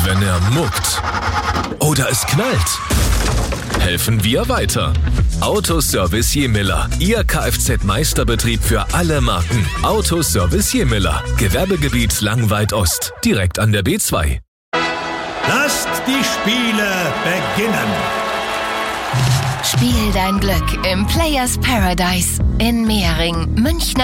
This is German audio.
Wenn er muckt oder es knallt, helfen wir weiter. Autoservice Jemiller, Ihr Kfz-Meisterbetrieb für alle Marken. Autoservice Jemiller, Gewerbegebiet Langweid Ost, direkt an der B2. Lasst die Spiele beginnen. Spiel dein Glück im Players Paradise in Mehring, Münchner